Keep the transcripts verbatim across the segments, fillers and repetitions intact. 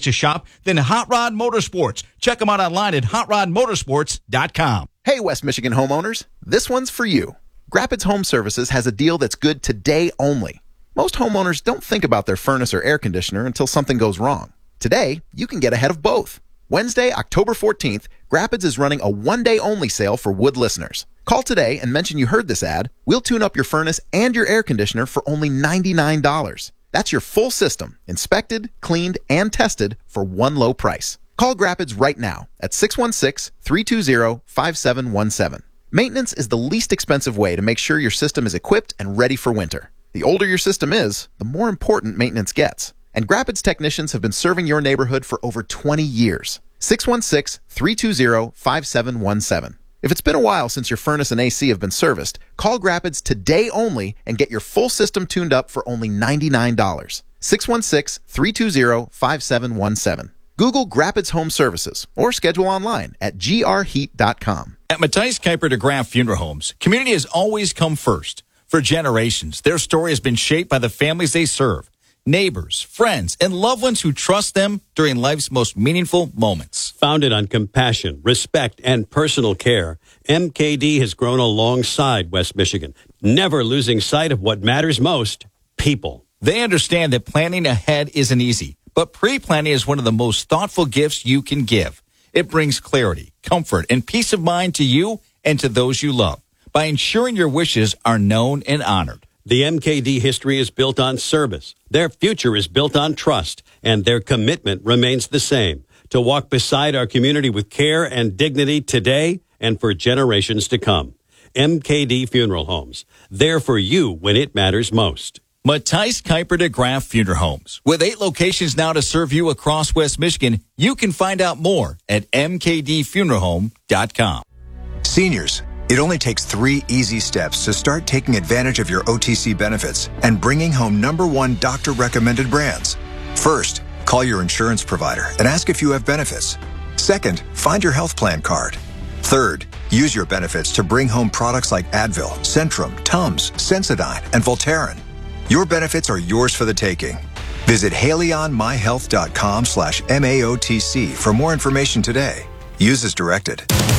to shop than Hot Rod Motorsports. Check them out online at hot rod motorsports dot com. Hey, West Michigan homeowners, this one's for you. Grapids Home Services has a deal that's good today only. Most homeowners don't think about their furnace or air conditioner until something goes wrong. Today, you can get ahead of both. Wednesday, October fourteenth, Grapids is running a one-day only sale for Wood listeners. Call today and mention you heard this ad. We'll tune up your furnace and your air conditioner for only ninety-nine dollars. That's your full system, inspected, cleaned, and tested for one low price. Call Grapids right now at six one six, three two zero, five seven one seven. Maintenance is the least expensive way to make sure your system is equipped and ready for winter. The older your system is, the more important maintenance gets. And Grapids technicians have been serving your neighborhood for over twenty years. six one six, three two zero, five seven one seven. If it's been a while since your furnace and A C have been serviced, call Grapids today only and get your full system tuned up for only ninety-nine dollars. six one six, three two zero, five seven one seven. Google Grapids Home Services or schedule online at g r heat dot com. At Matthijs Kuiper de Graaf Funeral Homes, community has always come first. For generations, their story has been shaped by the families they serve, neighbors, friends, and loved ones who trust them during life's most meaningful moments. Founded on compassion, respect, and personal care, M K D has grown alongside West Michigan, never losing sight of what matters most, people. They understand that planning ahead isn't easy, but pre-planning is one of the most thoughtful gifts you can give. It brings clarity, comfort, and peace of mind to you and to those you love by ensuring your wishes are known and honored. The M K D history is built on service. Their future is built on trust, and their commitment remains the same, to walk beside our community with care and dignity today and for generations to come. M K D Funeral Homes, there for you when it matters most. Matthijs Kuiper de Graaf Funeral Homes. With eight locations now to serve you across West Michigan, you can find out more at m k d funeral home dot com. Seniors, it only takes three easy steps to start taking advantage of your O T C benefits and bringing home number one doctor-recommended brands. First, call your insurance provider and ask if you have benefits. Second, find your health plan card. Third, use your benefits to bring home products like Advil, Centrum, Tums, Sensodyne, and Voltaren. Your benefits are yours for the taking. Visit haleyonmyhealth.com slash MAOTC for more information today. Use as directed.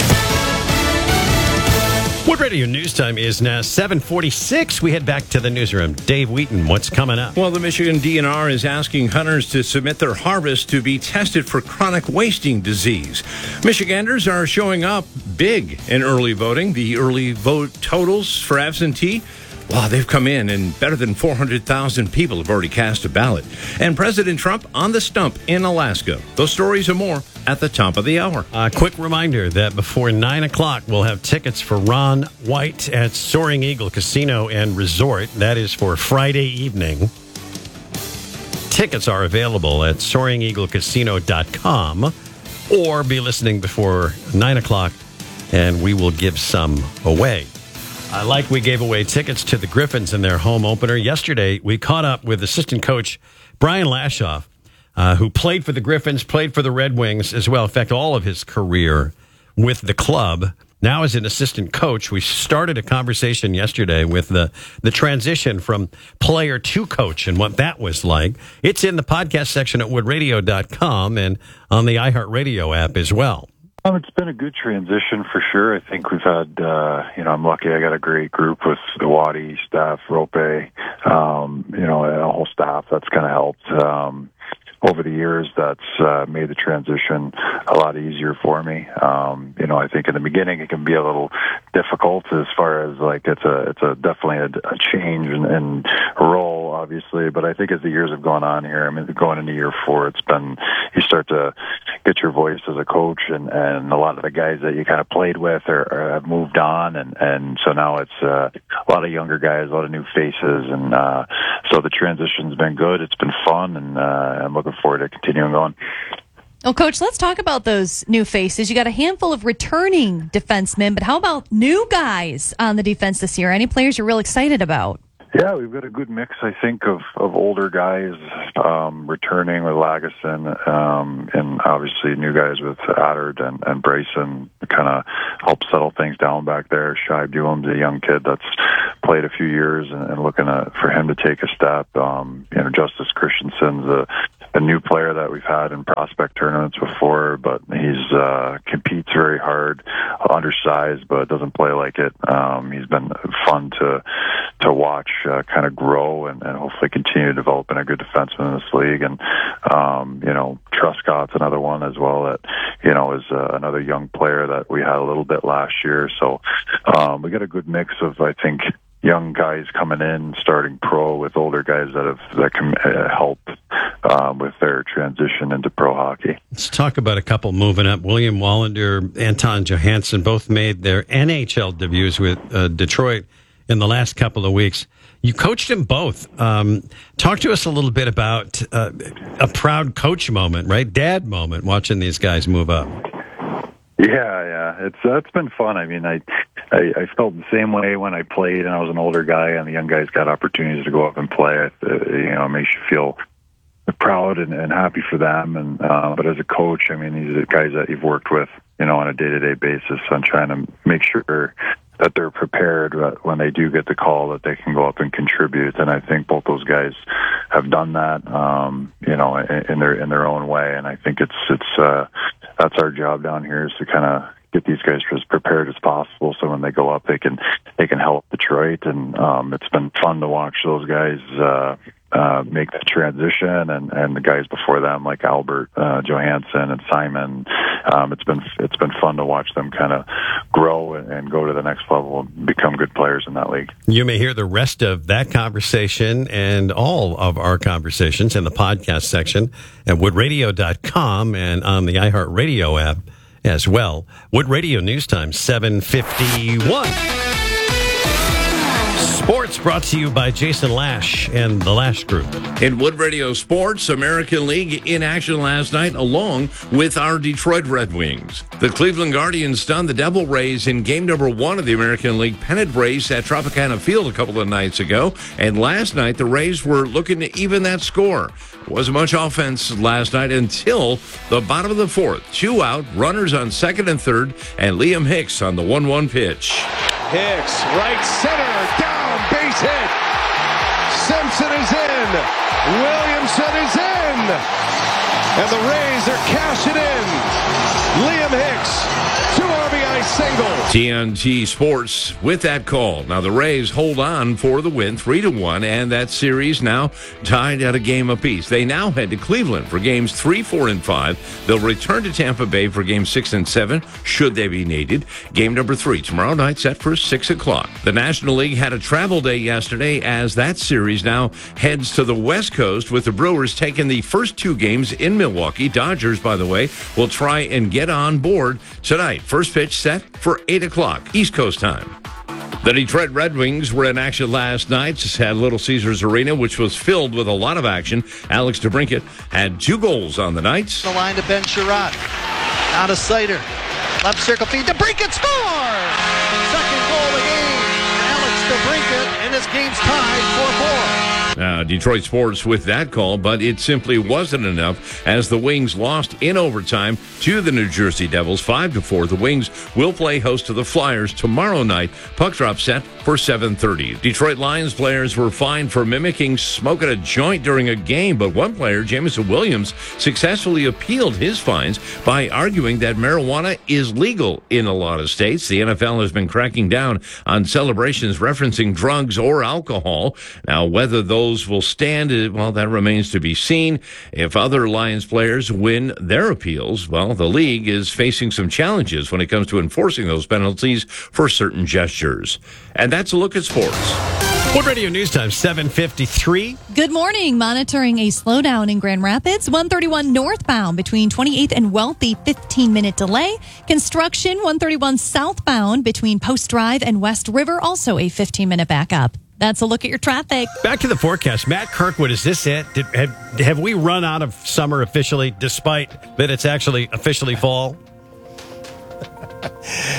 Wood Radio News Time is now seven forty-six. We head back to the newsroom. Dave Wheaton, what's coming up? Well, the Michigan D N R is asking hunters to submit their harvest to be tested for chronic wasting disease. Michiganders are showing up big in early voting. The early vote totals for absentee, wow, they've come in, and better than four hundred thousand people have already cast a ballot. And President Trump on the stump in Alaska. Those stories and more at the top of the hour. A quick reminder that before nine o'clock, we'll have tickets for Ron White at Soaring Eagle Casino and Resort. That is for Friday evening. Tickets are available at soaring eagle casino dot com, or be listening before nine o'clock, and we will give some away. Uh, like we gave away tickets to the Griffins in their home opener. Yesterday, we caught up with assistant coach Brian Lashoff, uh, who played for the Griffins, played for the Red Wings as well. In fact, all of his career with the club. Now as an assistant coach, we started a conversation yesterday with the, the transition from player to coach and what that was like. It's in the podcast section at wood radio dot com and on the iHeartRadio app as well. Um, it's been a good transition for sure. I think we've had, uh, you know, I'm lucky I got a great group with the Wadi staff, Rope, um, you know, a whole staff that's kind of helped. Um, over the years, that's uh, made the transition a lot easier for me. Um, you know, I think in the beginning it can be a little difficult as far as like it's a it's a definitely a, a change in, in role, obviously. But I think as the years have gone on here, I mean, going into year four, it's been you start to get your voice as a coach, and, and a lot of the guys that you kind of played with are, are have moved on, and, and so now it's uh, a lot of younger guys, a lot of new faces, and uh, so the transition's been good. It's been fun, and uh, I'm looking forward to continuing going. Well, Coach, let's talk about those new faces. You got a handful of returning defensemen, but how about new guys on the defense this year? Any players you're real excited about? Yeah, we've got a good mix, I think, of, of older guys um, returning with Lagesson, um, and obviously new guys with Adard and, and Brayson to kind of help settle things down back there. Shai Buell's a young kid that's played a few years and, and looking at, for him to take a step. Um, you know, Justice Christensen's a a new player that we've had in prospect tournaments before, but he's uh, competes very hard, undersized, but doesn't play like it. Um, he's been fun to to watch, uh, kind of grow and, and hopefully continue to develop in a good defenseman in this league. And um, you know, Truscott's another one as well that you know is uh, another young player that we had a little bit last year. So um, we got a good mix of, I think, young guys coming in, starting pro, with older guys that have that can uh, help um, with their transition into pro hockey. Let's talk about a couple moving up. William Wallander, Anton Johansson both made their N H L debuts with uh, Detroit in the last couple of weeks. You coached them both. Um, talk to us a little bit about uh, a proud coach moment, right? Dad moment, watching these guys move up. Yeah, yeah, it's uh, it's been fun. I mean, I, I I felt the same way when I played, and I was an older guy, and the young guys got opportunities to go up and play. Uh, you know, it makes you feel proud and, and happy for them. And uh, but as a coach, I mean, these are guys that you've worked with, you know, on a day-to-day basis, on trying to make sure that they're prepared when they do get the call, that they can go up and contribute. And I think both those guys have done that, um, you know, in, in their in their own way. And I think it's it's uh, that's our job down here, is to kind of get these guys as prepared as possible, so when they go up, they can they can help Detroit. And um, it's been fun to watch those guys uh, uh, make that transition, and, and the guys before them, like Albert uh, Johansson and Simon. Um, it's been it's been fun to watch them kind of grow and, and go to the next level and become good players in that league. You may hear the rest of that conversation and all of our conversations in the podcast section at wood radio dot com and on the iHeartRadio app as well. Wood Radio News Time, seven fifty-one. Sports brought to you by Jason Lash and the Lash Group. In Wood Radio Sports, American League in action last night, along with our Detroit Red Wings. The Cleveland Guardians stunned the Devil Rays in game number one of the American League pennant race at Tropicana Field a couple of nights ago. And last night, the Rays were looking to even that score. Wasn't much offense last night until the bottom of the fourth. Two out, runners on second and third, and Liam Hicks on the one one pitch. Hicks, right center, down, base hit. Simpson is in. Williamson is in. And the Rays are cashing in. Liam Hicks, two R B I single. T N T Sports with that call. Now the Rays hold on for the win, three to one, and that series now tied at a game apiece. They now head to Cleveland for games three, four, and five. They'll return to Tampa Bay for games six and seven, should they be needed. Game number three tomorrow night, set for six o'clock. The National League had a travel day yesterday, as that series now heads to the West Coast, with the Brewers taking the first two games in Milwaukee. Dodgers, by the way, will try and get on board tonight. First pitch set for eight o'clock East Coast time. The Detroit Red Wings were in action last night at Little Caesars Arena, which was filled with a lot of action. Alex DeBrincat had two goals on the night. The line to Ben Sherratt. Out of Sider. Left circle feed. DeBrincat scores! Second goal of the game. Alex DeBrincat, and his game's tied four four. Uh, Detroit Sports with that call, but it simply wasn't enough, as the Wings lost in overtime to the New Jersey Devils, five to four. The Wings will play host to the Flyers tomorrow night. Puck drop set for seven thirty. Detroit Lions players were fined for mimicking smoking a joint during a game, but one player, Jameson Williams, successfully appealed his fines by arguing that marijuana is legal in a lot of states. The N F L has been cracking down on celebrations referencing drugs or alcohol. Now, whether those will stand, well, that remains to be seen. If other Lions players win their appeals, well, the league is facing some challenges when it comes to enforcing those penalties for certain gestures. And that's a look at sports. Wood Radio News Time, seven fifty-three. Good morning. Monitoring a slowdown in Grand Rapids, one thirty-one northbound between twenty-eighth and Wealthy, fifteen minute delay. Construction, one thirty-one southbound between Post Drive and West River, also a fifteen minute backup. That's a look at your traffic. Back to the forecast. Matt Kirkwood, is this it? Did, have, have we run out of summer officially, despite that it's actually officially fall?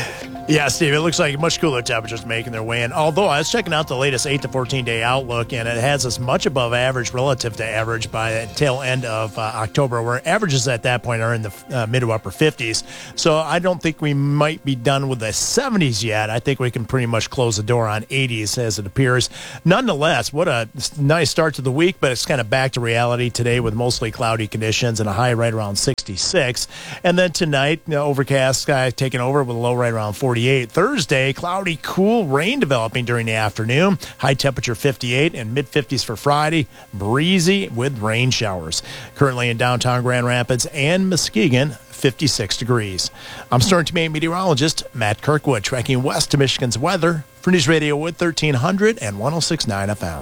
Yeah, Steve, it looks like much cooler temperatures making their way in. Although I was checking out the latest eight to fourteen day outlook, and it has us much above average relative to average by the tail end of uh, October, where averages at that point are in the uh, mid to upper fifties. So I don't think we might be done with the seventies yet. I think we can pretty much close the door on eighties as it appears. Nonetheless, what a nice start to the week, but it's kind of back to reality today with mostly cloudy conditions and a high right around sixty-six. And then tonight, you know, overcast sky taking over with a low right around forty-eight. Thursday, cloudy, cool rain developing during the afternoon. High temperature fifty-eight and mid fifties for Friday. Breezy with rain showers. Currently in downtown Grand Rapids and Muskegon, fifty-six degrees. I'm Storm Team meteorologist Matt Kirkwood, tracking west to Michigan's weather for News Radio Wood thirteen hundred and one oh six point nine F M.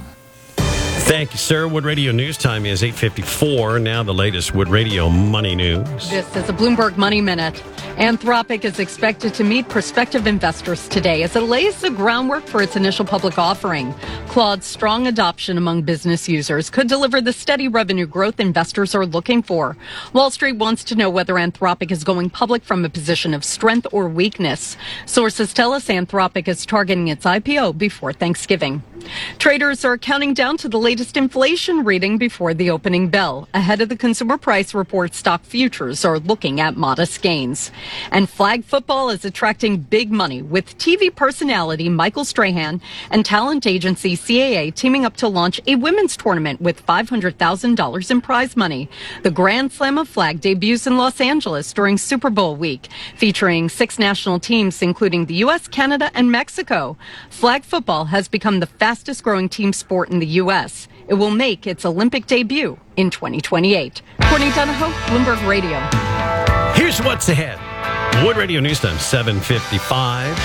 Thank you, sir. Wood Radio News time is eight fifty-four. Now the latest Wood Radio Money News. This is a Bloomberg Money Minute. Anthropic is expected to meet prospective investors today as it lays the groundwork for its initial public offering. Claude's strong adoption among business users could deliver the steady revenue growth investors are looking for. Wall Street wants to know whether Anthropic is going public from a position of strength or weakness. Sources tell us Anthropic is targeting its I P O before Thanksgiving. Traders are counting down to the latest inflation reading before the opening bell. Ahead of the consumer price report, stock futures are looking at modest gains. And flag football is attracting big money with T V personality Michael Strahan and talent agency C A A teaming up to launch a women's tournament with five hundred thousand dollars in prize money. The Grand Slam of Flag debuts in Los Angeles during Super Bowl week, featuring six national teams, including the U S, Canada, and Mexico. Flag football has become the fastest growing team sport in the U S. It will make its Olympic debut in twenty twenty-eight. Courtney Donahoe, Bloomberg Radio. Here's what's ahead. Wood Radio News Time, seven fifty-five.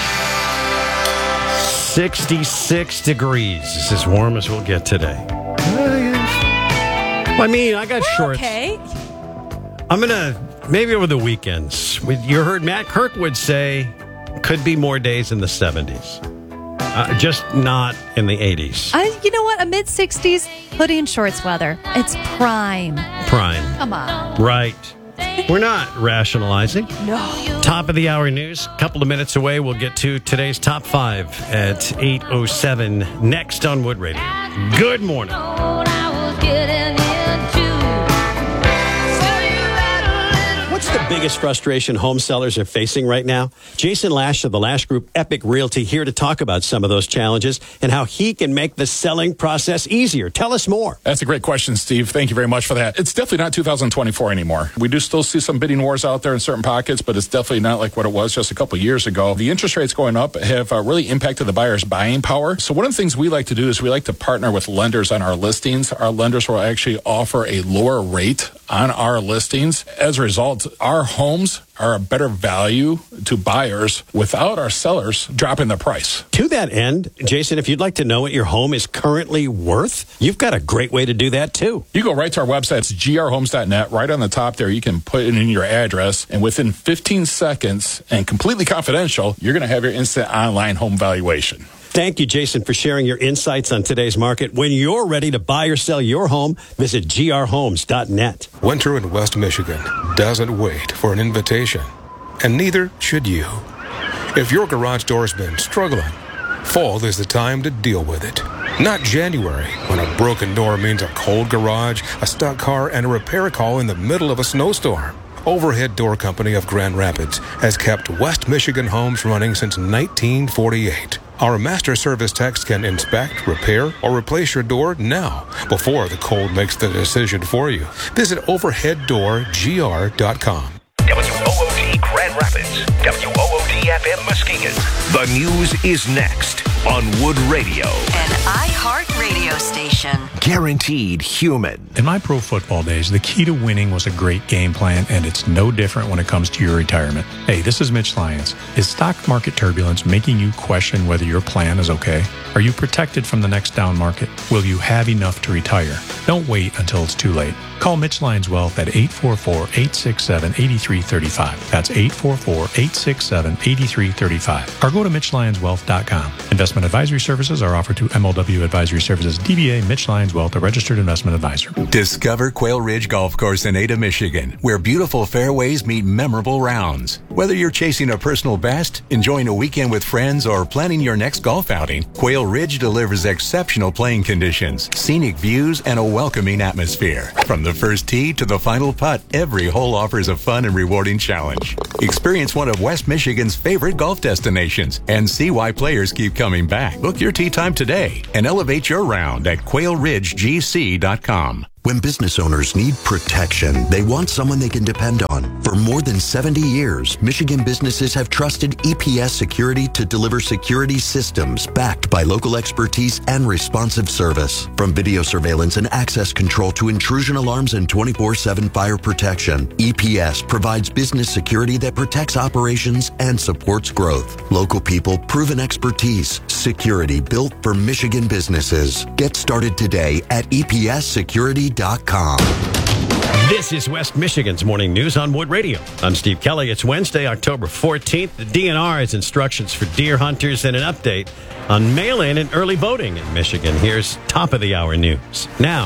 sixty-six degrees. This is as warm as we'll get today. I mean, I got We're shorts. Okay. I'm going to, maybe over the weekends. We- You heard Matt Kirkwood say, could be more days in the seventies. Uh, just not in the eighties. I, you know what? A mid sixties hoodie and shorts weather. It's prime. Prime. Come on. Right. We're not rationalizing. No. Top of the hour news. A couple of minutes away. We'll get to today's top five at eight oh seven next on Wood Radio. Good morning. What's the biggest frustration home sellers are facing right now? Jason Lash of the Lash Group Epic Realty here to talk about some of those challenges and how he can make the selling process easier. Tell us more. That's a great question, Steve. Thank you very much for that. It's definitely not two thousand twenty-four anymore. We do still see some bidding wars out there in certain pockets, but it's definitely not like what it was just a couple of years ago. The interest rates going up have uh, really impacted the buyer's buying power. So one of the things we like to do is we like to partner with lenders on our listings. Our lenders will actually offer a lower rate on our listings. As a result, our homes are a better value to buyers without our sellers dropping the price. To that end, Jason, if you'd like to know what your home is currently worth, you've got a great way to do that too. You go right to our website, it's g r homes dot net. Right on the top there, you can put in your address, and within fifteen seconds, and completely confidential, you're going to have your instant online home valuation. Thank you, Jason, for sharing your insights on today's market. When you're ready to buy or sell your home, visit g r homes dot net. Winter in West Michigan doesn't wait for an invitation, and neither should you. If your garage door's been struggling, fall is the time to deal with it. Not January, when a broken door means a cold garage, a stuck car, and a repair call in the middle of a snowstorm. Overhead Door Company of Grand Rapids has kept West Michigan homes running since nineteen forty-eight. Our master service techs can inspect, repair, or replace your door now, before the cold makes the decision for you. Visit overhead door g r dot com. W O O D Grand Rapids, W O O D F M Muskegon. The news is next on Wood Radio. An iHeartRadio station. Guaranteed human. In my pro football days, the key to winning was a great game plan, and it's no different when it comes to your retirement. Hey, this is Mitch Lyons. Is stock market turbulence making you question whether your plan is okay? Are you protected from the next down market? Will you have enough to retire? Don't wait until it's too late. Call Mitch Lyons Wealth at eight four four, eight six seven, eight three three five. That's eight four four, eight six seven, eight three three five. Or go to mitch lyons wealth dot com. Investment advisory services are offered to M L W W Advisory Services, D B A, Mitch Lyons Wealth, a registered investment advisor. Discover Quail Ridge Golf Course in Ada, Michigan, where beautiful fairways meet memorable rounds. Whether you're chasing a personal best, enjoying a weekend with friends, or planning your next golf outing, Quail Ridge delivers exceptional playing conditions, scenic views, and a welcoming atmosphere. From the first tee to the final putt, every hole offers a fun and rewarding challenge. Experience one of West Michigan's favorite golf destinations and see why players keep coming back. Book your tee time today and elevate your round at quail ridge g c dot com. When business owners need protection, they want someone they can depend on. For more than seventy years, Michigan businesses have trusted E P S Security to deliver security systems backed by local expertise and responsive service. From video surveillance and access control to intrusion alarms and twenty-four seven fire protection, E P S provides business security that protects operations and supports growth. Local people, proven expertise, security built for Michigan businesses. Get started today at E P S security dot com. This is West Michigan's Morning News on Wood Radio. I'm Steve Kelly. It's Wednesday, October fourteenth. The D N R has instructions for deer hunters and an update on mail-in and early voting in Michigan. Here's top-of-the-hour news now.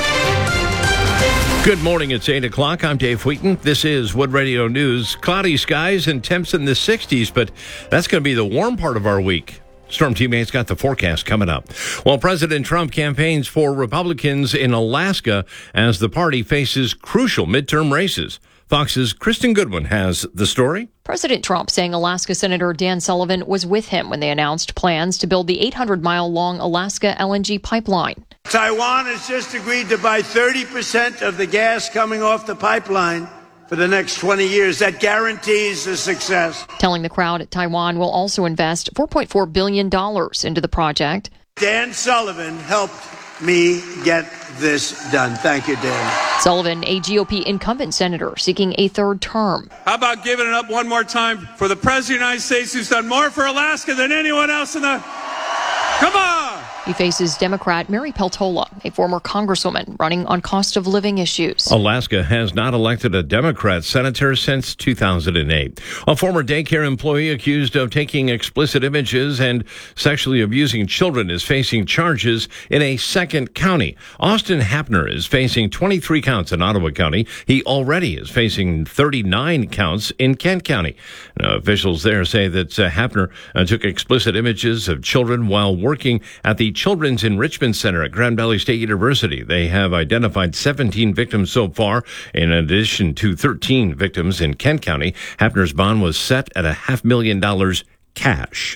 Good morning. It's eight o'clock. I'm Dave Wheaton. This is Wood Radio News. Cloudy skies and temps in the sixties, but that's going to be the warm part of our week. Storm Teammates got the forecast coming up. While President Trump campaigns for Republicans in Alaska as the party faces crucial midterm races. Fox's Kristen Goodwin has the story. President Trump saying Alaska Senator Dan Sullivan was with him when they announced plans to build the eight hundred mile long Alaska L N G pipeline. Taiwan has just agreed to buy thirty percent of the gas coming off the pipeline for the next twenty years. That guarantees a success. Telling the crowd Taiwan will also invest four point four billion dollars into the project. Dan Sullivan helped me get this done. Thank you, Dan. Sullivan, a G O P incumbent senator seeking a third term. How about giving it up one more time for the President of the United States who's done more for Alaska than anyone else in the... Come on! He faces Democrat Mary Peltola, a former congresswoman running on cost of living issues. Alaska has not elected a Democrat senator since two thousand eight. A former daycare employee accused of taking explicit images and sexually abusing children is facing charges in a second county. Austin Hapner is facing twenty-three counts in Ottawa County. He already is facing thirty-nine counts in Kent County. Now, officials there say that uh, Hapner uh, took explicit images of children while working at the Children's Enrichment Center at Grand Valley State University. They have identified seventeen victims so far, in addition to thirteen victims in Kent County. Hapner's bond was set at a half million dollars cash.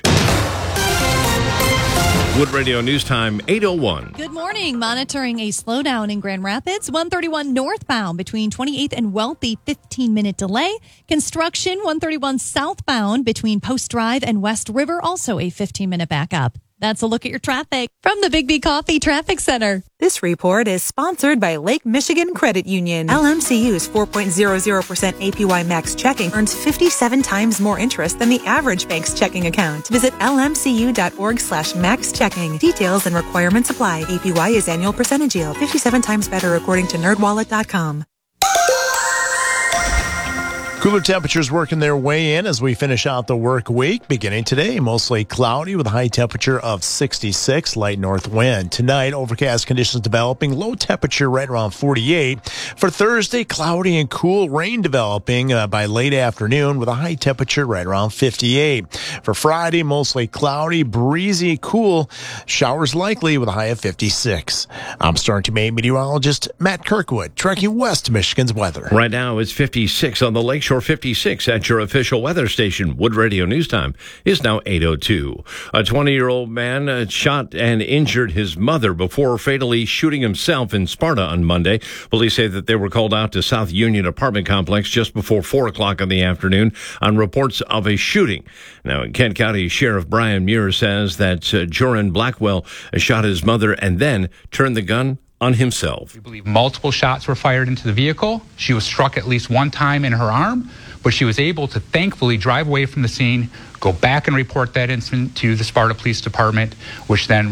Wood Radio News Time, eight oh one. Good morning. Monitoring a slowdown in Grand Rapids, one thirty-one northbound between twenty-eighth and Wealthy, fifteen minute delay. Construction, one thirty-one southbound between Post Drive and West River, also a fifteen minute backup. That's a look at your traffic from the Big B Coffee Traffic Center. This report is sponsored by Lake Michigan Credit Union. L M C U's four point zero zero percent A P Y Max checking earns fifty-seven times more interest than the average bank's checking account. Visit lmcu.org slash max checking. Details and requirements apply. A P Y is annual percentage yield. fifty-seven times better according to nerd wallet dot com. Cooler temperatures working their way in as we finish out the work week. Beginning today, mostly cloudy with a high temperature of sixty-six, light north wind. Tonight, overcast conditions developing, low temperature right around forty-eight. For Thursday, cloudy and cool, rain developing uh, by late afternoon with a high temperature right around fifty-eight. For Friday, mostly cloudy, breezy, cool, showers likely with a high of fifty-six. I'm Storm Team eight meteorologist Matt Kirkwood, tracking West Michigan's weather. Right now, it's fifty-six on the Lakeshore. fifty-six at your official weather station. Wood Radio News Time is now eight oh two. A twenty-year-old man uh, shot and injured his mother before fatally shooting himself in Sparta on Monday. Police say that they were called out to South Union apartment complex just before four o'clock in the afternoon on reports of a shooting. Now, in Kent County, Sheriff Brian Muir says that uh, Joran Blackwell uh, shot his mother and then turned the gun on himself. We believe multiple shots were fired into the vehicle. She was struck at least one time in her arm, but she was able to thankfully drive away from the scene, go back and report that incident to the Sparta Police Department, which then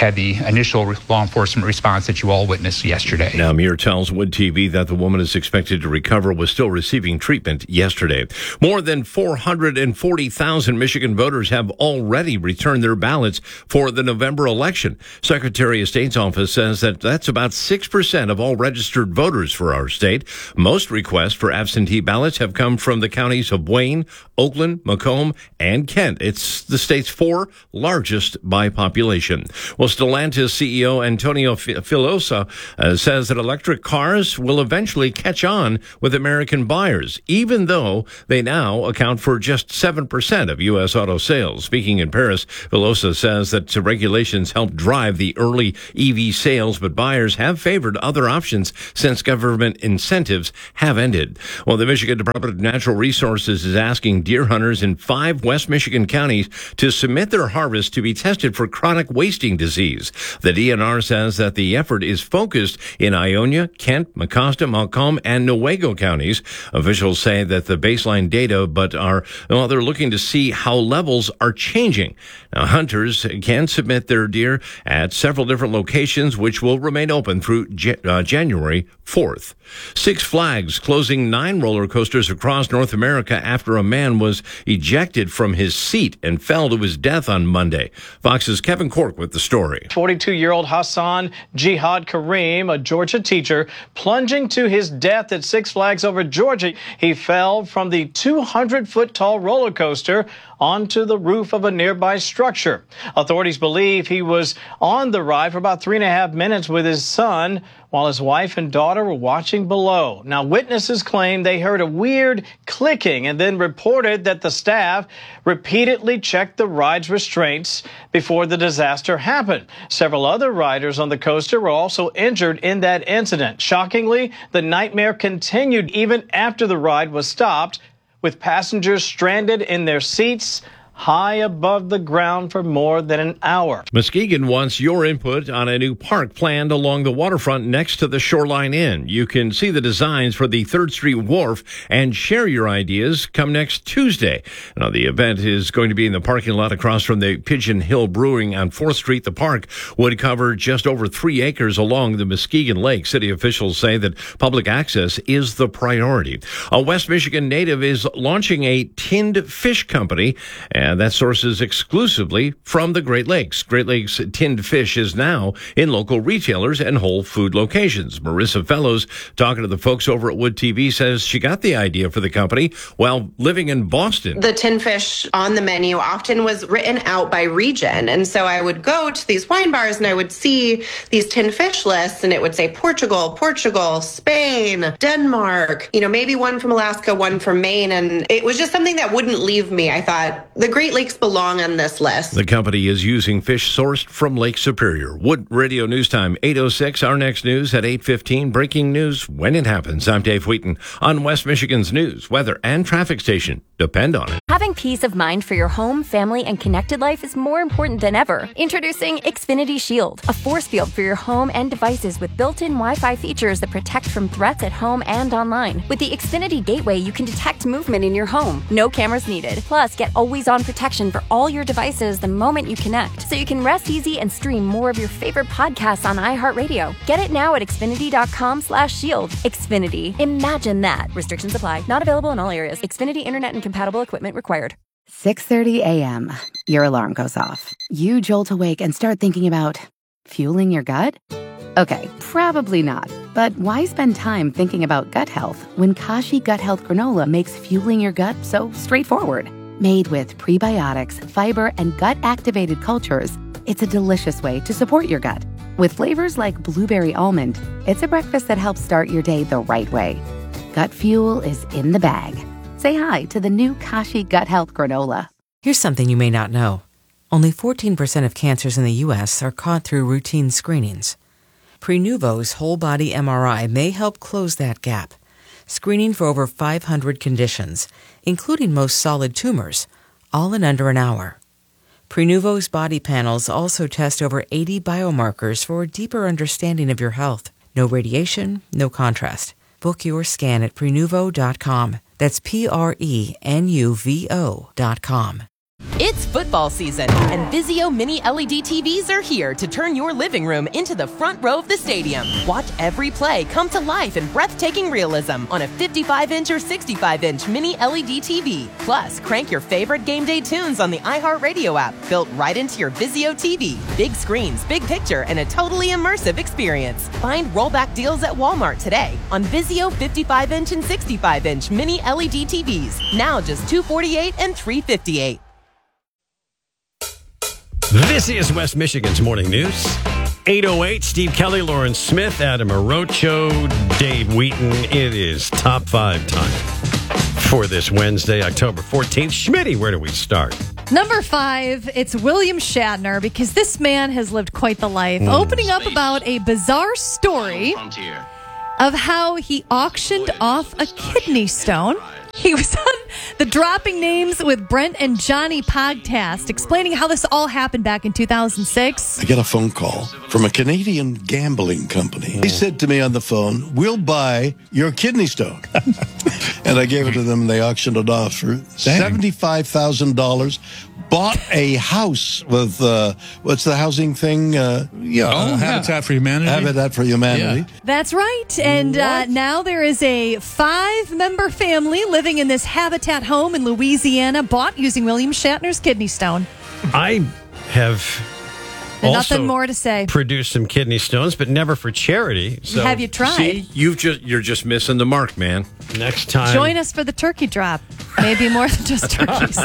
had the initial law enforcement response that you all witnessed yesterday. Now, Muir tells Wood T V that the woman is expected to recover, was still receiving treatment yesterday. More than four hundred forty thousand Michigan voters have already returned their ballots for the November election. Secretary of State's office says that that's about six percent of all registered voters for our state. Most requests for absentee ballots have come from the counties of Wayne, Oakland, Macomb, and Kent. It's the state's fourth largest by population. Well, Stellantis C E O Antonio Filosa uh, says that electric cars will eventually catch on with American buyers, even though they now account for just seven percent of U S auto sales. Speaking in Paris, Filosa says that regulations help drive the early E V sales, but buyers have favored other options since government incentives have ended. Well, the Michigan Department of Natural Resources is asking deer hunters in five West Michigan counties to submit their harvest to be tested for chronic wasting disease. The D N R says that the effort is focused in Ionia, Kent, Mecosta, Macomb, and Newaygo counties. Officials say that the baseline data, but are, well, they're looking to see how levels are changing. Now, hunters can submit their deer at several different locations, which will remain open through uh, January fourth. Six Flags closing nine roller coasters across North America after a man was ejected from his seat and fell to his death on Monday. Fox's Kevin Cork with the story. forty-two-year-old Hassan Jihad Kareem, a Georgia teacher, plunging to his death at Six Flags Over Georgia. He fell from the two hundred foot tall roller coaster onto the roof of a nearby structure. Authorities believe he was on the ride for about three and a half minutes with his son while his wife and daughter were watching below. Now, witnesses claim they heard a weird clicking and then reported that the staff repeatedly checked the ride's restraints before the disaster happened. Several other riders on the coaster were also injured in that incident. Shockingly, the nightmare continued even after the ride was stopped, with passengers stranded in their seats high above the ground for more than an hour. Muskegon wants your input on a new park planned along the waterfront next to the Shoreline Inn. You can see the designs for the third Street Wharf and share your ideas come next Tuesday. Now, the event is going to be in the parking lot across from the Pigeon Hill Brewing on fourth Street. The park would cover just over three acres along the Muskegon Lake. City officials say that public access is the priority. A West Michigan native is launching a tinned fish company, and that sources exclusively from the Great Lakes. Great Lakes Tinned Fish is now in local retailers and Whole Food locations. Marissa Fellows, talking to the folks over at Wood T V, says she got the idea for the company while living in Boston. The tin fish on the menu often was written out by region. And so I would go to these wine bars and I would see these tin fish lists, and it would say Portugal, Portugal, Spain, Denmark, you know, maybe one from Alaska, one from Maine. And it was just something that wouldn't leave me. I thought, the Great Lakes belong on this list. The company is using fish sourced from Lake Superior. Wood Radio News Time, eight oh six. Our next news at eight fifteen. Breaking news when it happens. I'm Dave Wheaton on West Michigan's news, weather, and traffic station. Depend on it. Having peace of mind for your home, family, and connected life is more important than ever. Introducing Xfinity Shield, a force field for your home and devices with built-in Wi-Fi features that protect from threats at home and online. With the Xfinity Gateway, you can detect movement in your home. No cameras needed. Plus, get always-on protection for all your devices the moment you connect, so you can rest easy and stream more of your favorite podcasts on iHeartRadio. Get it now at Xfinity.com slash shield. Xfinity. Imagine that. Restrictions apply. Not available in all areas. Xfinity Internet and compatible equipment required. six thirty a.m. Your alarm goes off. You jolt awake and start thinking about fueling your gut? Okay, probably not. But why spend time thinking about gut health when Kashi Gut Health Granola makes fueling your gut so straightforward? Made with prebiotics, fiber, and gut-activated cultures, it's a delicious way to support your gut. With flavors like blueberry almond, it's a breakfast that helps start your day the right way. Gut fuel is in the bag. Say hi to the new Kashi Gut Health Granola. Here's something you may not know. Only fourteen percent of cancers in the U S are caught through routine screenings. Prenuvo's whole-body M R I may help close that gap, screening for over five hundred conditions, including most solid tumors, all in under an hour. Prenuvo's body panels also test over eighty biomarkers for a deeper understanding of your health. No radiation, no contrast. Book your scan at Prenuvo dot com. That's P R E N U V O dot com. It's football season, and Vizio Mini L E D T Vs are here to turn your living room into the front row of the stadium. Watch every play come to life in breathtaking realism on a fifty-five inch or sixty-five inch Mini L E D T V. Plus, crank your favorite game day tunes on the iHeartRadio app, built right into your Vizio T V. Big screens, big picture, and a totally immersive experience. Find rollback deals at Walmart today on Vizio fifty-five inch and sixty-five inch Mini L E D T Vs. Now just two hundred forty-eight dollars and three hundred fifty-eight dollars. This is West Michigan's Morning News. eight oh eight, Steve Kelly, Lauren Smith, Adam Arocho, Dave Wheaton. It is top five time for this Wednesday, October fourteenth. Schmitty, where do we start? Number five, it's William Shatner, because this man has lived quite the life, Mm. opening up about a bizarre story of how he auctioned off a kidney stone. He was on the Dropping Names with Brent and Johnny podcast, explaining how this all happened back in two thousand six. I got a phone call from a Canadian gambling company. He said to me on the phone, "We'll buy your kidney stone." And I gave it to them, and they auctioned it off for seventy-five thousand dollars. Bought a house with, uh, what's the housing thing? Uh, yeah, Oh, Habitat for Humanity? Habitat for Humanity. That's right. And uh, now there is a five-member family living in this Habitat home in Louisiana, bought using William Shatner's kidney stone. I have And also nothing more to say. produced some kidney stones, but never for charity. So Have you tried? See, you've just you're just missing the mark, man. Next time, Join us for the turkey drop. Maybe more than just turkeys.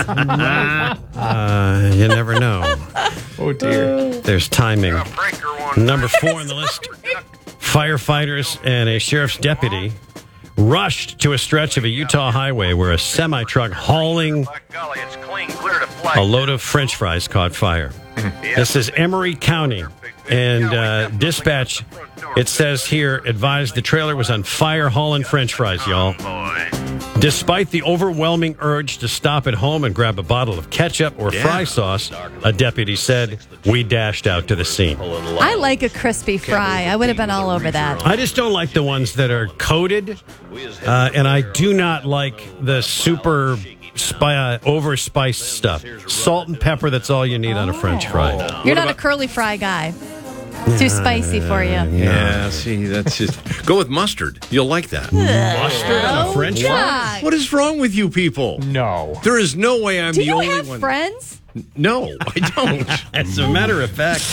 uh, you never know. Oh dear. There's timing. Number four on the list: firefighters and a sheriff's deputy rushed to a stretch of a Utah highway where a semi-truck hauling a load of French fries caught fire. This is Emery County, and uh, dispatch, it says here, advised the trailer was on fire hauling French fries, y'all. Despite the overwhelming urge to stop at home and grab a bottle of ketchup or Yeah. fry sauce, a deputy said, we dashed out to the scene. I like a crispy fry. I would have been all over that. I just don't like the ones that are coated, uh, and I do not like the super spi- uh, over-spiced stuff. Salt and pepper, that's all you need on a French fry. You're not a curly fry guy. Too spicy for you. Yeah, see, that's just go with mustard. You'll like that. Mustard on a French fry? God. What is wrong with you people? No. There is no way I'm Do the you only have one. friends? No, I don't. As a matter of fact,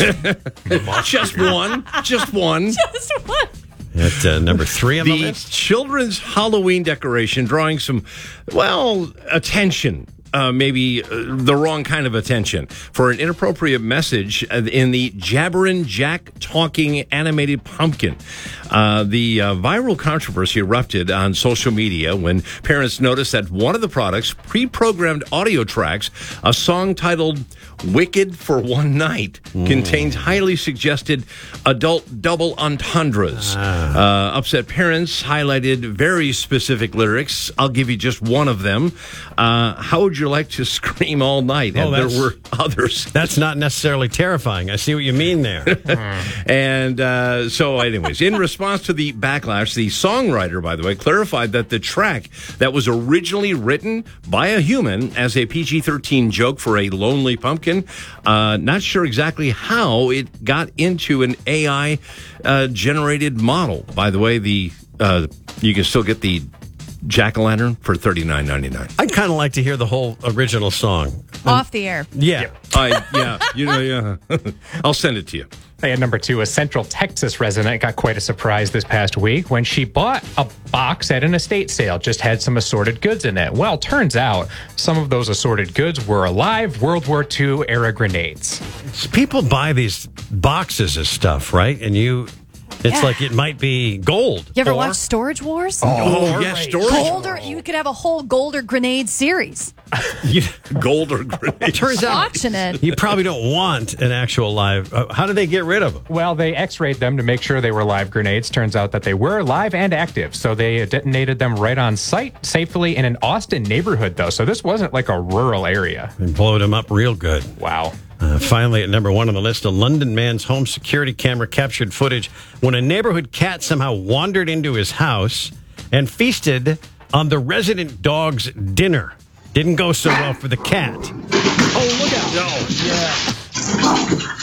Just one. Just one. Just one. at uh, number three on the, The list. children's Halloween decoration drawing some, well, attention. Uh, maybe uh, the wrong kind of attention for an inappropriate message uh, in the Jabberin' Jack talking animated pumpkin. Uh, the uh, viral controversy erupted on social media when parents noticed that one of the products pre-programmed audio tracks, a song titled Wicked for One Night, Mm. contains highly suggested adult double entendres. Ah. Uh, upset parents highlighted very specific lyrics. I'll give you just one of them. Uh, how would you like to scream all night? Oh, And there that's- were others. That's not necessarily terrifying. I see what you mean there. And uh, so, anyways, in response to the backlash, the songwriter, by the way, clarified that the track that was originally written by a human as a P G thirteen joke for a lonely pumpkin, uh, not sure exactly how it got into an A I uh, generated model. By the way, the uh, you can still get the jack-o'-lantern for thirty-nine ninety-nine. I'd kind of like to hear the whole original song. Off the air. Yeah. I, yeah, you know, yeah. I'll send it to you. Hey, at number two, a Central Texas resident got quite a surprise this past week when she bought a box at an estate sale. Just had some assorted goods in it. Well, turns out some of those assorted goods were live World War Two era grenades. People buy these boxes of stuff, right? And you, it's Yeah. like it might be gold. You ever Or- watch Storage Wars? Oh, yeah, storage. Golder, you could have a whole Golder grenade series. You, Gold or grenade. turns out Auction it. you probably don't want an actual live. Uh, how do they get rid of them? Well, they x-rayed them to make sure they were live grenades. Turns out that they were live and active. So they detonated them right on site safely in an Austin neighborhood, though. So this wasn't like a rural area. And blowed them up real good. Wow. Uh, finally, at number one on the list, a London man's home security camera captured footage when a neighborhood cat somehow wandered into his house and feasted on the resident dog's dinner. Didn't go so well for the cat. Oh, look out. No. Yeah.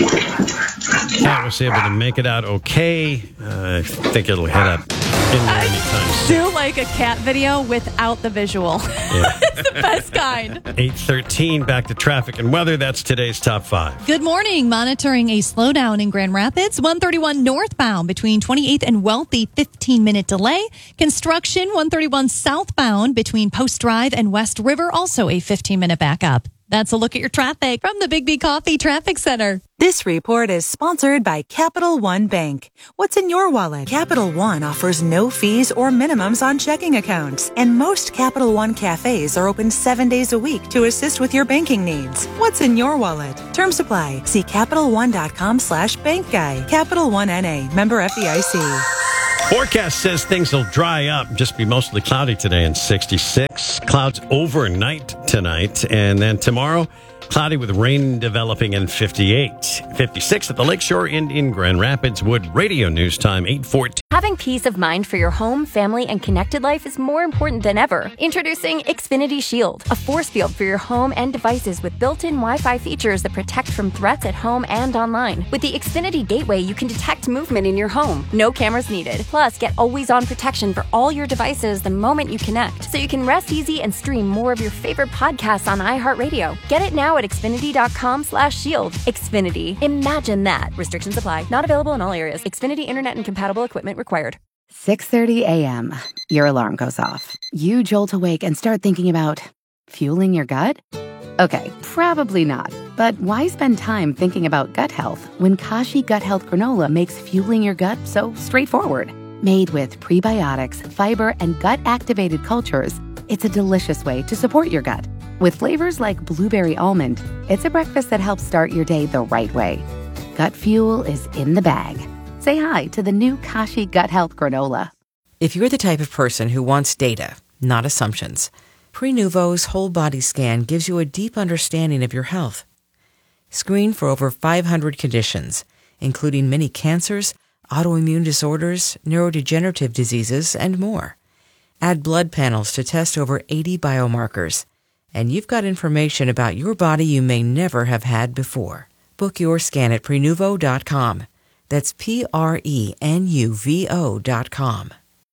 Cat was able to make it out okay. Uh, I think it'll head up in there anytime soon. Do like a cat video without the visual. Yeah. It's the best kind. eight thirteen, back to traffic and weather. That's today's top five. Good morning. Monitoring a slowdown in Grand Rapids. one thirty-one northbound between twenty-eighth and Wealthy, fifteen minute delay. Construction, one thirty-one southbound between Post Drive and West River, also a fifteen minute backup. That's a look at your traffic from the Big B Coffee Traffic Center. This report is sponsored by Capital One Bank. What's in your wallet? Capital One offers no fees or minimums on checking accounts, and most Capital One cafes are open seven days a week to assist with your banking needs. What's in your wallet? Term supply. See CapitalOne.com slash bank guide. Capital One N A. Member F D I C. Forecast says things will dry up, just be mostly cloudy today and sixty-six. Clouds overnight tonight, and then tomorrow, cloudy with rain developing in fifty-eight. fifty-six at the Lakeshore Inn in Grand Rapids. Wood Radio News Time, eight fourteen. Having peace of mind for your home, family, and connected life is more important than ever. Introducing Xfinity Shield, a force field for your home and devices with built-in Wi-Fi features that protect from threats at home and online. With the Xfinity Gateway, you can detect movement in your home. No cameras needed. Plus, get always-on protection for all your devices the moment you connect, so you can rest easy and stream more of your favorite podcasts on iHeartRadio. Get it now at Xfinity.com slash shield. Xfinity. Imagine that. Restrictions apply. Not available in all areas. Xfinity Internet and compatible equipment required. six thirty a.m. Your alarm goes off. You jolt awake and start thinking about fueling your gut? Okay, probably not. But why spend time thinking about gut health when Kashi Gut Health Granola makes fueling your gut so straightforward? Made with prebiotics, fiber, and gut-activated cultures, it's a delicious way to support your gut. With flavors like blueberry almond, it's a breakfast that helps start your day the right way. Gut fuel is in the bag. Say hi to the new Kashi Gut Health Granola. If you're the type of person who wants data, not assumptions, Prenuvo's whole body scan gives you a deep understanding of your health. Screen for over five hundred conditions, including many cancers, autoimmune disorders, neurodegenerative diseases, and more. Add blood panels to test over eighty biomarkers, and you've got information about your body you may never have had before. Book your scan at Prenuvo dot com. That's P R E N U V O dot com.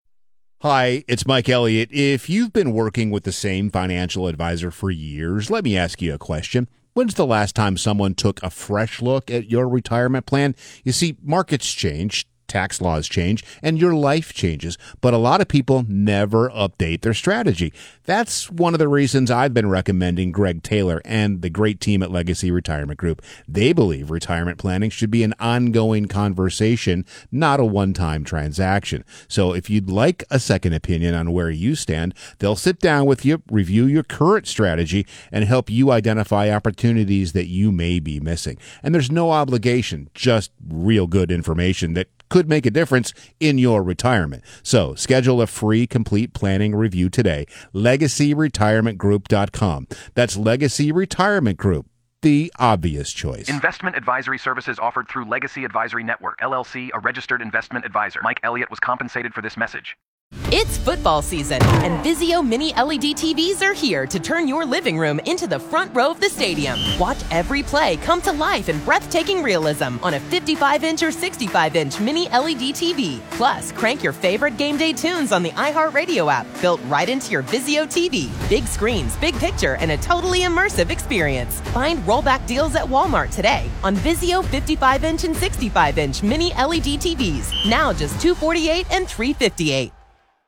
Hi, it's Mike Elliott. If you've been working with the same financial advisor for years, let me ask you a question. When's the last time someone took a fresh look at your retirement plan? You see, markets change, tax laws change, and your life changes, but a lot of people never update their strategy. That's one of the reasons I've been recommending Greg Taylor and the great team at Legacy Retirement Group. They believe retirement planning should be an ongoing conversation, not a one-time transaction. So if you'd like a second opinion on where you stand, they'll sit down with you, review your current strategy, and help you identify opportunities that you may be missing. And there's no obligation, just real good information that could make a difference in your retirement. So schedule a free complete planning review today. Legacy Retirement Group dot com. That's Legacy Retirement Group, the obvious choice. Investment advisory services offered through Legacy Advisory Network, L L C, a registered investment advisor. Mike Elliott was compensated for this message. It's football season, and Vizio Mini L E D T Vs are here to turn your living room into the front row of the stadium. Watch every play come to life in breathtaking realism on a fifty-five inch or sixty-five inch Mini L E D T V. Plus, crank your favorite game day tunes on the iHeartRadio app, built right into your Vizio T V. Big screens, big picture, and a totally immersive experience. Find rollback deals at Walmart today on Vizio fifty-five inch and sixty-five inch Mini L E D T Vs. Now just two hundred forty-eight dollars and three hundred fifty-eight dollars.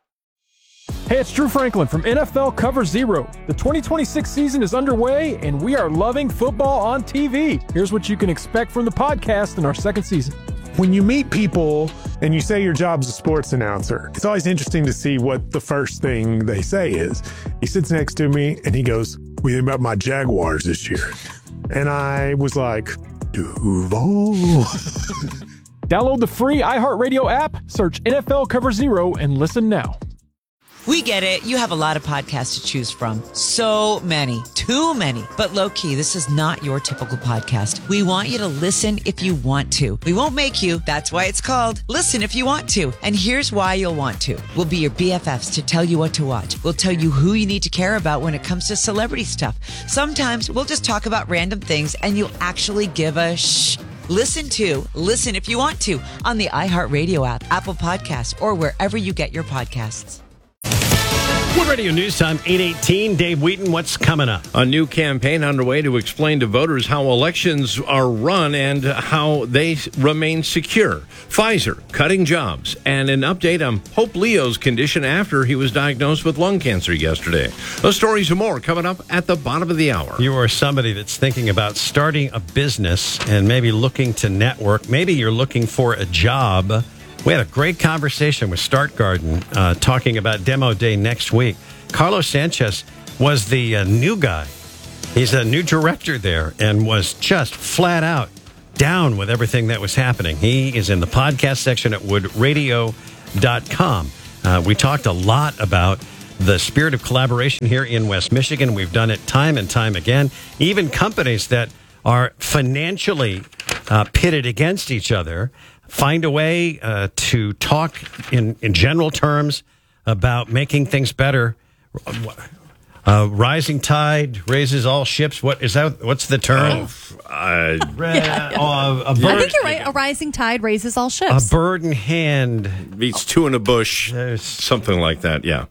Hey, it's Drew Franklin from N F L Cover Zero. The twenty twenty-six season is underway, and we are loving football on T V. Here's what you can expect from the podcast in our second season. When you meet people and you say your job's a sports announcer, it's always interesting to see what the first thing they say is. He sits next to me, and he goes, "What do you think about my Jaguars this year?" And I was like, Duval. Download the free iHeartRadio app, search N F L Cover Zero, and listen now. We get it. You have a lot of podcasts to choose from. So many. Too many. But low-key, this is not your typical podcast. We want you to listen if you want to. We won't make you. That's why it's called Listen If You Want To. And here's why you'll want to. We'll be your B F Fs to tell you what to watch. We'll tell you who you need to care about when it comes to celebrity stuff. Sometimes we'll just talk about random things and you'll actually give a shh. Listen to Listen If You Want To on the iHeartRadio app, Apple Podcasts, or wherever you get your podcasts. Wood Radio News Time, eight eighteen. Dave Wheaton, what's coming up? A new campaign underway to explain to voters how elections are run and how they remain secure. Pfizer cutting jobs and an update on Pope Leo's condition after he was diagnosed with lung cancer yesterday. Those stories and more coming up at the bottom of the hour. You are somebody that's thinking about starting a business and maybe looking to network. Maybe you're looking for a job. We had a great conversation with Start Garden uh, talking about demo day next week. Carlos Sanchez was the uh, new guy. He's a new director there and was just flat out down with everything that was happening. He is in the podcast section at wood radio dot com. Uh, we talked a lot about the spirit of collaboration here in West Michigan. We've done it time and time again. Even companies that are financially uh, pitted against each other find a way uh, to talk in, in general terms about making things better. Uh, rising tide raises all ships. What is that? What's the term? Oh, uh, Yeah. uh, a I bird, think you're right. A rising tide raises all ships. a bird in hand beats two in a bush. There's- Something like that, yeah.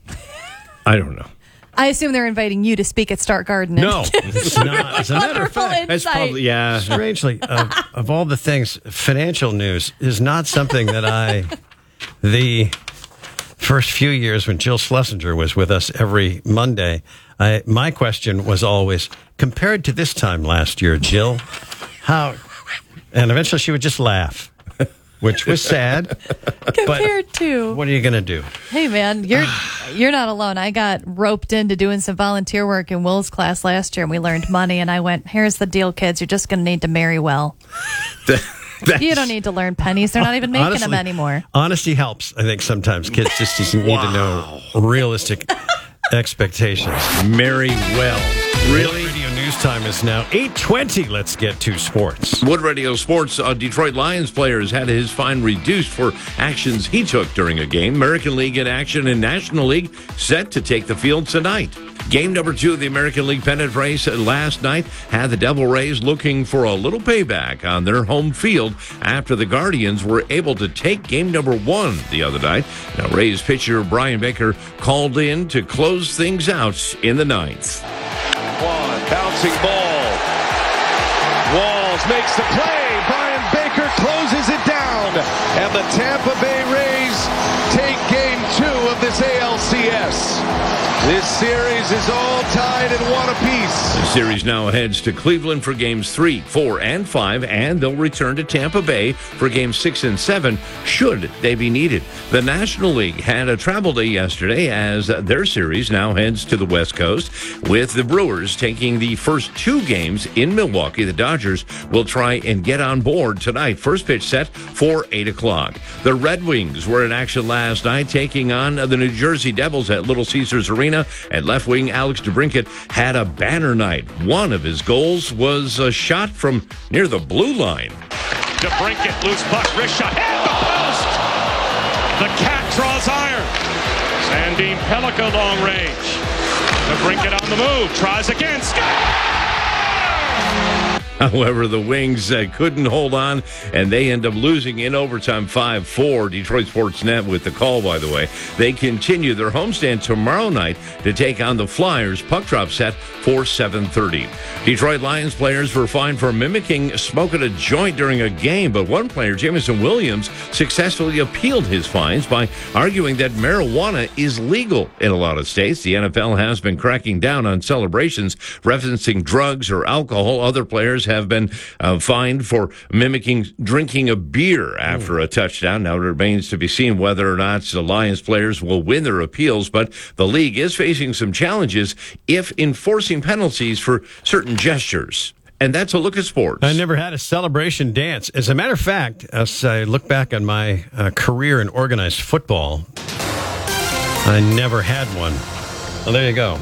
I don't know. I assume they're inviting you to speak at Start Garden. No, it's not. As a matter of Wonderful fact, That's insight. probably, yeah. strangely, of, of all the things, financial news is not something that I, the first few years when Jill Schlesinger was with us every Monday, I, my question was always, compared to this time last year, Jill, how, and eventually she would just laugh, which was sad. Compared but to. what are you going to do? Hey man, you're you're not alone. I got roped into doing some volunteer work in Will's class last year, and we learned money. And I went, "Here's the deal, kids. You're just going to need to marry well. You don't need to learn pennies. They're not even making Honestly, them anymore." Honesty helps. I think sometimes kids just need to know realistic expectations. Very well. Really? Radio News Time is now eight twenty. Let's get to sports. Wood Radio Sports, a Detroit Lions player has had his fine reduced for actions he took during a game. American League in action and National League set to take the field tonight. Game number two of the American League pennant race last night had the Devil Rays looking for a little payback on their home field after the Guardians were able to take game number one the other night. Now, Rays pitcher Brian Baker called in to close things out in the ninth. One bouncing ball. Walls makes the play. Brian Baker closes it down. And the Tampa Bay Rays take game two of this A L C S. This series is all tied at one apiece. The series now heads to Cleveland for games three, four, and five, and they'll return to Tampa Bay for games six and seven, should they be needed. The National League had a travel day yesterday as their series now heads to the West Coast, with the Brewers taking the first two games in Milwaukee. The Dodgers will try and get on board tonight. First pitch set for eight o'clock. The Red Wings were in action last night, taking on the New Jersey Devils at Little Caesars Arena. And left wing Alex DeBrincat had a banner night. One of his goals was a shot from near the blue line. DeBrincat, loose puck, wrist shot, hit the post! The cat draws iron. Sandine Pellica, long range. DeBrincat on the move, tries again, score! However, the Wings uh, couldn't hold on, and they end up losing in overtime five four. Detroit Sports Net with the call, by the way. They continue their homestand tomorrow night to take on the Flyers. Puck drop set for seven thirty. Detroit Lions players were fined for mimicking smoking a joint during a game, but one player, Jameson Williams, successfully appealed his fines by arguing that marijuana is legal in a lot of states. The N F L has been cracking down on celebrations referencing drugs or alcohol. Other players have been uh, fined for mimicking drinking a beer after a touchdown. Now it remains to be seen whether or not the Lions players will win their appeals, but the league is facing some challenges if enforcing penalties for certain gestures. And that's a look at sports. I never had a celebration dance. As a matter of fact, as I look back on my uh, career in organized football, I never had one. Well, there you go.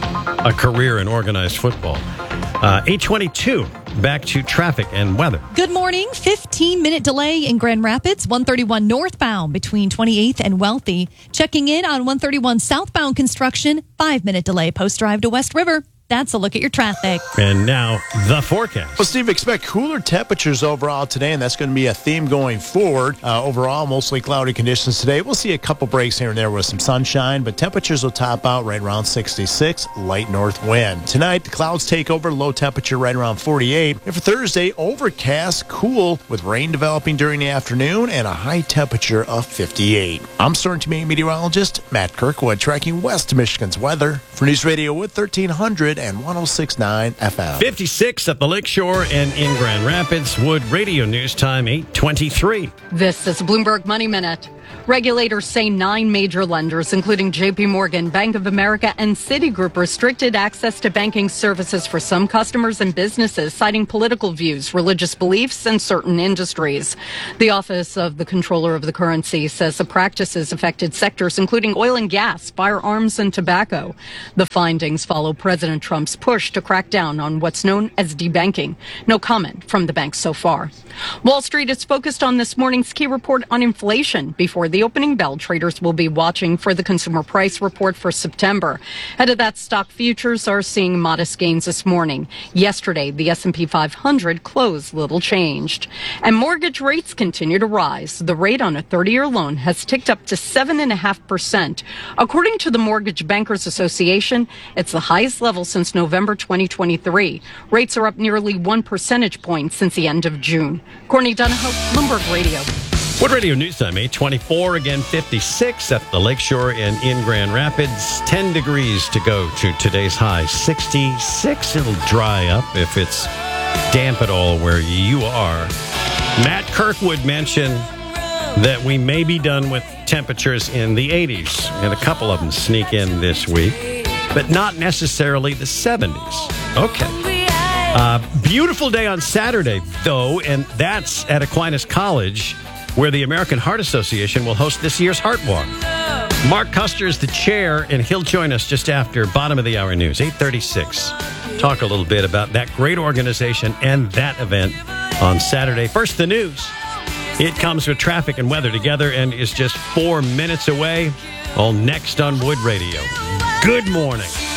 A career in organized football. Uh, eight twenty-two. Back to traffic and weather. Good morning. fifteen-minute delay in Grand Rapids, one thirty-one northbound between twenty-eighth and Wealthy. Checking in on one thirty-one southbound construction, five-minute delay post-drive to West River. That's a look at your traffic. And now, the forecast. Well, Steve, expect cooler temperatures overall today, and that's going to be a theme going forward. Uh, overall, mostly cloudy conditions today. We'll see a couple breaks here and there with some sunshine, but temperatures will top out right around sixty-six, light north wind. Tonight, the clouds take over, low temperature right around forty-eight. And for Thursday, overcast, cool, with rain developing during the afternoon and a high temperature of fifty-eight. I'm Southern Community Meteorologist Matt Kirkwood, tracking West Michigan's weather for News Radio with thirteen hundred and one oh six point nine F M. fifty-six at the Lakeshore and in Grand Rapids. Wood Radio News Time, eight twenty-three. This is Bloomberg Money Minute. Regulators say nine major lenders, including J P Morgan, Bank of America, and Citigroup, restricted access to banking services for some customers and businesses, citing political views, religious beliefs, and certain industries. The Office of the Comptroller of the Currency says the practices affected sectors including oil and gas, firearms, and tobacco. The findings follow President Trump's push to crack down on what's known as debanking. No comment from the bank so far. Wall Street is focused on this morning's key report on inflation. Before the opening bell, traders will be watching for the consumer price report for September. Ahead of that, stock futures are seeing modest gains this morning. Yesterday, the S and P five hundred closed little changed. And mortgage rates continue to rise. The rate on a thirty-year loan has ticked up to seven point five percent. According to the Mortgage Bankers Association, it's the highest level since November twenty twenty-three. Rates are up nearly one percentage point since the end of June. Courtney Donahoe, Bloomberg Radio. Wood Radio News Time, eight twenty-four, again fifty-six at the Lakeshore and in Grand Rapids. ten degrees to go to today's high, sixty-six. It'll dry up if it's damp at all where you are. Matt Kirkwood mentioned that we may be done with temperatures in the eighties, and a couple of them sneak in this week, but not necessarily the seventies. Okay. Uh, beautiful day on Saturday, though, and that's at Aquinas College, where the American Heart Association will host this year's Heart Walk. Mark Custer is the chair, and he'll join us just after bottom of the hour news, eight thirty-six. Talk a little bit about that great organization and that event on Saturday. First, the news. It comes with traffic and weather together and is just four minutes away. All next on Wood Radio. Good morning.